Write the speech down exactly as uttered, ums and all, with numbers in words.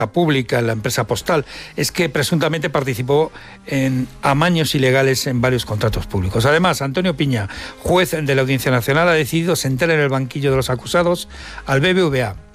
pública en la empresa postal es que presuntamente participó en amaños ilegales en varios contratos públicos. Además, Antonio Piña, juez de la Audiencia Nacional, ha decidido sentar en el banquillo de los acusados al B B V A.